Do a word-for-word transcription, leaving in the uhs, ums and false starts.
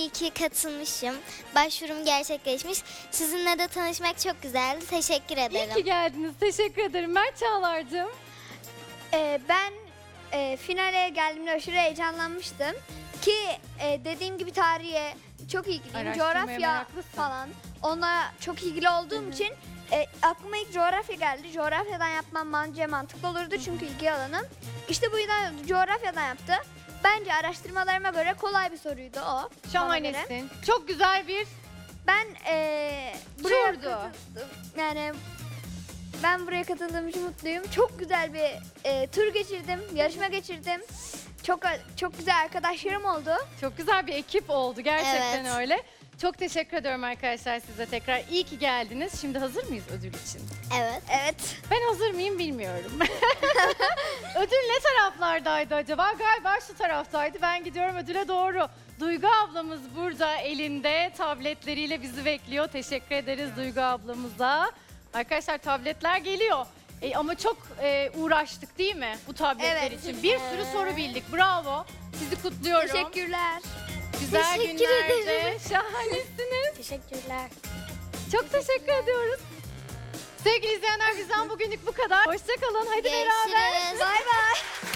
İyi ki katılmışım. Başvurum gerçekleşmiş. Sizinle de tanışmak çok güzeldi. Teşekkür ederim. İyi ki geldiniz. Teşekkür ederim. Mert Çağlar'cığım. Ee, ben e, finale geldiğimde aşırı heyecanlanmıştım. Ki e, dediğim gibi tarihe çok ilgiliyim. Araştırmaya Coğrafya meraklısın. falan. Onlara çok ilgili olduğum için e, aklıma ilk coğrafya geldi. Coğrafyadan yapmam bence mantıklı olurdu çünkü ilgi alanım. İşte bu yüzden coğrafyadan yaptı. Bence araştırmalarıma göre kolay bir soruydu o. bana göre. Şahanesin. Çok güzel bir Ben e, buraya Turdu. katıldım. Yani ben buraya katıldığım için mutluyum. Çok güzel bir e, tur geçirdim, yarışma geçirdim. Çok çok güzel arkadaşlarım oldu. çok güzel bir ekip oldu. Gerçekten Evet. öyle. Çok teşekkür ediyorum arkadaşlar size tekrar. İyi ki geldiniz. Şimdi hazır mıyız ödül için? Evet. Evet. Ben hazır mıyım bilmiyorum. Ödül ne taraflardaydı acaba? Galiba şu taraftaydı. Ben gidiyorum ödüle doğru. Duygu ablamız burada elinde tabletleriyle bizi bekliyor. Teşekkür ederiz Duygu ablamıza. Arkadaşlar tabletler geliyor. E, ama çok e, uğraştık değil mi bu tabletler Evet. için? Bir sürü soru bildik. Bravo. Sizi kutluyorum. Teşekkürler. Güzel Teşekkür günlerde. ederim. Şahanesiniz. Teşekkürler. Çok teşekkür ediyoruz. Sevgili izleyenler bizden bugünlük bu kadar. Hoşçakalın. Hadi beraber. Görüşürüz. Bay bay.